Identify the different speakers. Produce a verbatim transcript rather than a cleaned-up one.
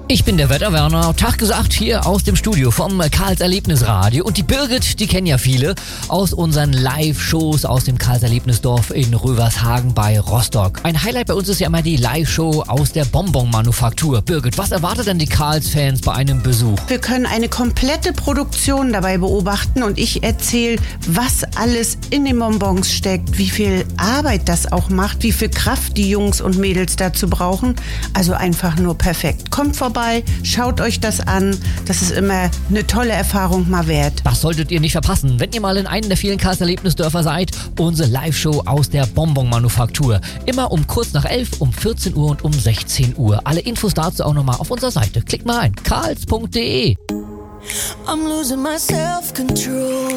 Speaker 1: Ich bin der Wetterwerner, Tag gesagt hier aus dem Studio vom Karls Erlebnisradio. Und die Birgit, die kennen ja viele aus unseren Live-Shows aus dem Karls Erlebnisdorf in Rövershagen bei Rostock. Ein Highlight bei uns ist ja immer die Live-Show aus der Bonbon-Manufaktur. Birgit, was erwartet denn die Karls-Fans bei einem Besuch?
Speaker 2: Wir können eine komplette Produktion dabei beobachten und ich erzähle, was alles in den Bonbons steckt, wie viel Arbeit das auch macht, wie viel Kraft die Jungs und Mädels dazu brauchen. Also einfach nur perfekt. Kommt vorbei. Schaut euch das an. Das ist immer eine tolle Erfahrung mal wert.
Speaker 1: Das solltet ihr nicht verpassen, wenn ihr mal in einem der vielen Karls Erlebnisdörfer seid. Unsere Live-Show aus der Bonbon-Manufaktur. Immer um kurz nach elf, um vierzehn Uhr und um sechzehn Uhr. Alle Infos dazu auch nochmal auf unserer Seite. Klickt mal rein. karls punkt de.
Speaker 3: I'm losing my self-control.